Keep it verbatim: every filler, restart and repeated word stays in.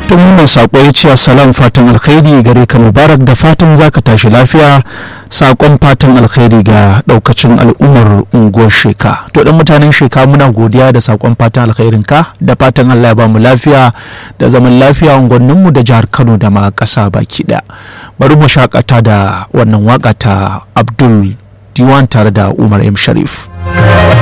to mun sako ya ce assalam fatan alkhairi gare ka mubarak da fatan zaka tashi lafiya. Sakon fatan alkhairi ga daukacin al'ummar unguwar Sheka. To dan mutanen Sheka muna godiya da sakon fatan alkhairin ka da fatan Allah ya ba mu lafiya da zaman lafiya unguwannin mu da jihar Kano da ma kasa baki daya. Bari mu shakata da wannan waka ta Abdul Diwan tare da Umar M Sharif.